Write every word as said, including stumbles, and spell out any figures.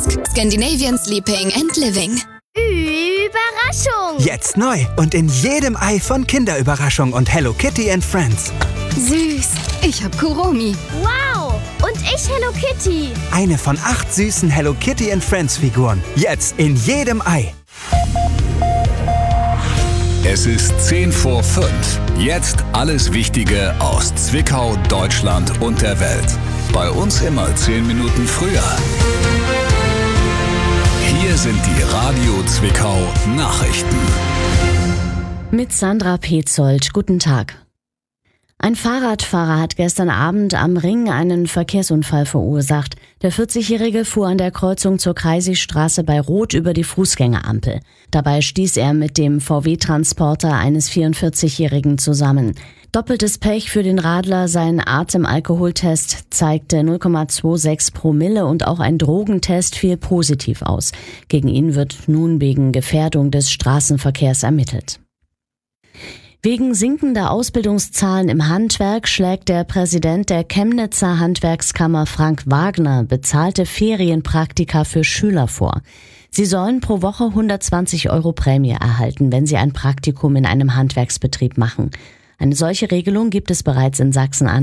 Scandinavian Sleeping and Living. Überraschung! Jetzt neu und in jedem Ei von Kinderüberraschung und Hello Kitty and Friends. Süß. Ich hab Kuromi. Wow! Und ich Hello Kitty. Eine von acht süßen Hello Kitty and Friends Figuren. Jetzt in jedem Ei. Es ist zehn vor fünf. Jetzt alles Wichtige aus Zwickau, Deutschland und der Welt. Bei uns immer zehn Minuten früher. Hier sind die Radio Zwickau Nachrichten. Mit Sandra Petzold. Guten Tag. Ein Fahrradfahrer hat gestern Abend am Ring einen Verkehrsunfall verursacht. Der vierzigjährige fuhr an der Kreuzung zur Kreisigstraße bei Rot über die Fußgängerampel. Dabei stieß er mit dem V W-Transporter eines vierundvierzigjährigen zusammen. Doppeltes Pech für den Radler, sein Atemalkoholtest zeigte null Komma sechsundzwanzig Promille und auch ein Drogentest fiel positiv aus. Gegen ihn wird nun wegen Gefährdung des Straßenverkehrs ermittelt. Wegen sinkender Ausbildungszahlen im Handwerk schlägt der Präsident der Chemnitzer Handwerkskammer Frank Wagner bezahlte Ferienpraktika für Schüler vor. Sie sollen pro Woche hundertzwanzig Euro Prämie erhalten, wenn sie ein Praktikum in einem Handwerksbetrieb machen. Eine solche Regelung gibt es bereits in Sachsen-Anhalt.